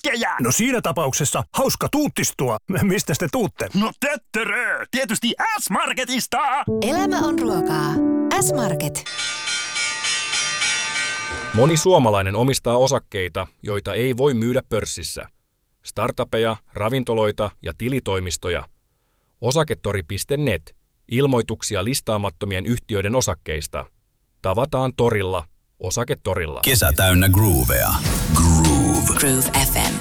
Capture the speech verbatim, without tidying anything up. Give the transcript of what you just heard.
vinkkejä? No siinä tapauksessa hauska tuuttistua. Mistä te tuutte? No töttörö, tietysti S-Marketista! Elämä on ruokaa. S-Market. Moni suomalainen omistaa osakkeita, joita ei voi myydä pörssissä. Startupeja, ravintoloita ja tilitoimistoja. Osaketori piste net. Ilmoituksia listaamattomien yhtiöiden osakkeista. Tavataan torilla. Osaketorilla. Kesä täynnä groovea. Groove. Groove F M.